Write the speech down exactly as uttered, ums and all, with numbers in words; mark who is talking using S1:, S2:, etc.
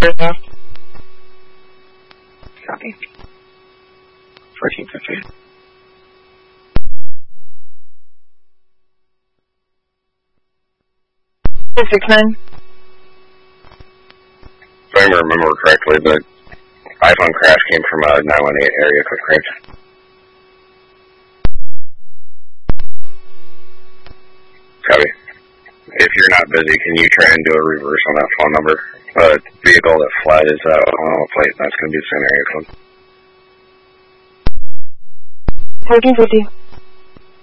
S1: Copy. fourteen fifty. six nine.
S2: If I remember correctly, the iPhone crash came from a nine one eight area code crash. Copy. If you're not busy, can you try and do a reverse on that phone number? The vehicle that fled is uh, on a plate. That's going to be the same area code.
S1: fourteen fifty.